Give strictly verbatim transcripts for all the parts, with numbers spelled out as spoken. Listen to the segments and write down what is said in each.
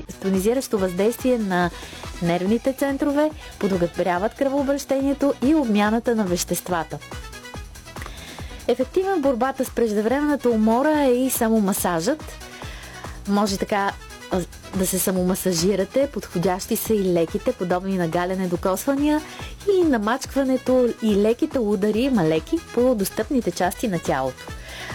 тонизиращо въздействие на нервните центрове, подобряват кръвообращението и обмяната на веществата. Ефективна в борбата с преждевременната умора е и самомасажът. Може така да се самомасажирате, подходящи са и леките, подобни на галене докосвания и намачкването и леките удари, ма леки, по достъпните части на тялото.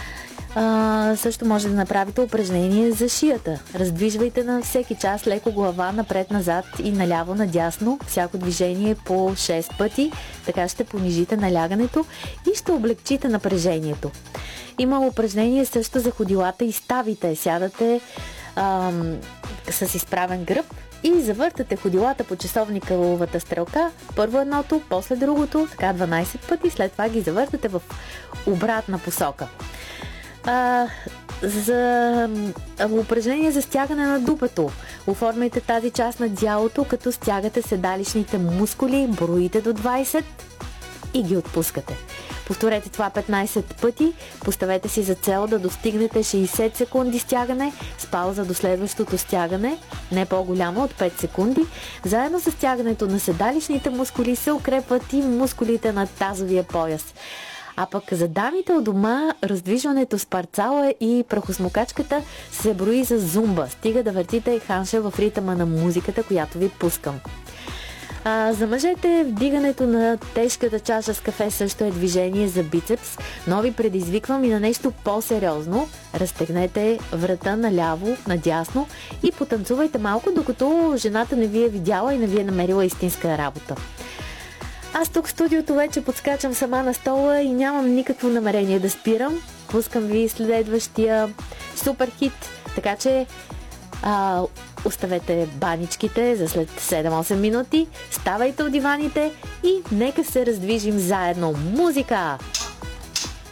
А, също може да направите упражнение за шията. Раздвижвайте на всеки час леко глава напред-назад и наляво-надясно, всяко движение по шест пъти, така ще понижите налягането и ще облегчите напрежението. Има упражнение също за ходилата и ставите. Сядате ам, с изправен гръб и завъртате ходилата по часовниковата стрелка. Първо едното, после другото, така дванайсет пъти, след това ги завъртате в обратна посока. А, за упражнение за стягане на дупето. Оформяйте тази част на дялото, като стягате седалищните мускули, броите до двайсет и ги отпускате. Повторете това петнайсет пъти, поставете си за цел да достигнете шейсет секунди стягане с пауза до следващото стягане, не по-голямо от пет секунди. Заедно с стягането на седалищните мускули се укрепват и мускулите на тазовия пояс. А пък за дамите от дома, раздвижването с парцала и прахосмокачката се брои за зумба. Стига да въртите ханша в ритъма на музиката, която ви пускам. А, за мъжете вдигането на тежката чаша с кафе също е движение за бицепс, но ви предизвиквам и на нещо по-сериозно. Разтегнете врата наляво, надясно и потанцувайте малко, докато жената не ви е видяла и не ви е намерила истинска работа. Аз тук в студиото вече подскачам сама на стола и нямам никакво намерение да спирам. Пускам ви следващия супер хит, така че а, оставете баничките за след седем-осем минути, ставайте от диваните и нека се раздвижим заедно. Музика!